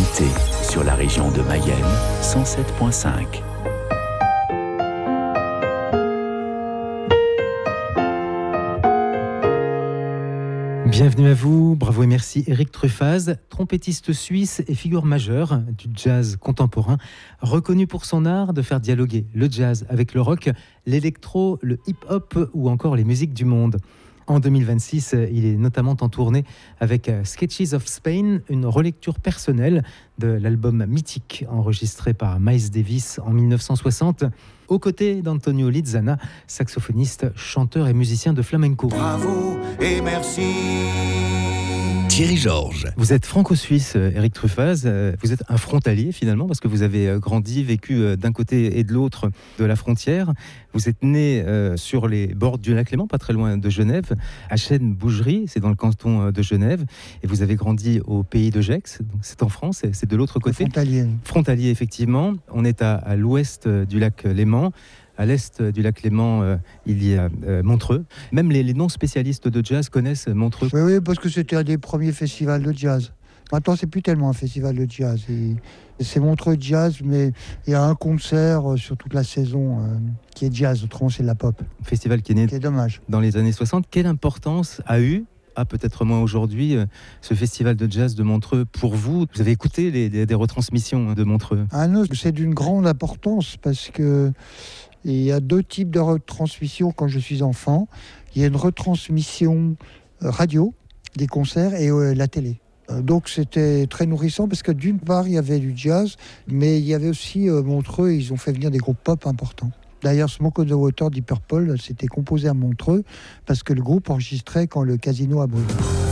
proximité sur la région de Mayenne 107.5. Bienvenue à vous, bravo et merci Eric Truffaz, trompettiste suisse et figure majeure du jazz contemporain, reconnu pour son art de faire dialoguer le jazz avec le rock, l'électro, le hip-hop ou encore les musiques du monde. En 2026, il est notamment en tournée avec Sketches of Spain, une relecture personnelle de l'album mythique enregistré par Miles Davis en 1960, aux côtés d'Antonio Lizana, saxophoniste, chanteur et musicien de flamenco. Bravo et merci. Thierry Georges. Vous êtes franco-suisse, Eric Truffaz. Vous êtes un frontalier finalement, parce que vous avez grandi, vécu d'un côté et de l'autre de la frontière. Vous êtes né sur les bords du lac Léman, pas très loin de Genève, à Chêne-Bougerie, c'est dans le canton de Genève. Et vous avez grandi au pays de Gex, donc c'est en France, c'est de l'autre côté. Frontalier, effectivement. On est à l'ouest du lac Léman. À l'est du lac Léman, il y a Montreux. Même les non-spécialistes de jazz connaissent Montreux. Oui, parce que c'était un des premiers festivals de jazz. Maintenant, c'est plus tellement un festival de jazz. C'est Montreux Jazz, mais il y a un concert sur toute la saison qui est jazz. Autrement, c'est de la pop. Un festival qui est né dommage. Dans les années 60. Quelle importance a eu, peut-être moins aujourd'hui, ce festival de jazz de Montreux pour vous? Vous avez écouté des retransmissions de Montreux? Non, c'est d'une grande importance parce que il y a deux types de retransmissions quand je suis enfant. Il y a une retransmission radio des concerts et la télé. Donc c'était très nourrissant parce que d'une part il y avait du jazz, mais il y avait aussi Montreux, ils ont fait venir des groupes pop importants. D'ailleurs, Smoke on the Water, Deep Purple, c'était composé à Montreux parce que le groupe enregistrait quand le casino a brûlé.